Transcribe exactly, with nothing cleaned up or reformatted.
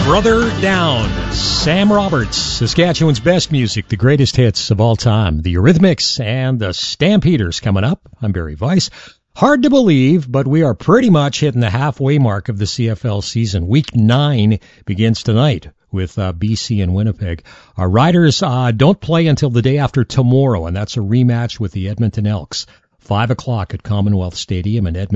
Brother Down, Sam Roberts, Saskatchewan's best music, the greatest hits of all time, the Eurythmics and the Stampeders coming up. I'm Barry Weiss. Hard to believe, but we are pretty much hitting the halfway mark of the C F L season. Week nine begins tonight with uh, B C and Winnipeg. Our Riders uh, don't play until the day after tomorrow, and that's a rematch with the Edmonton Elks. Five o'clock at Commonwealth Stadium in Edmonton.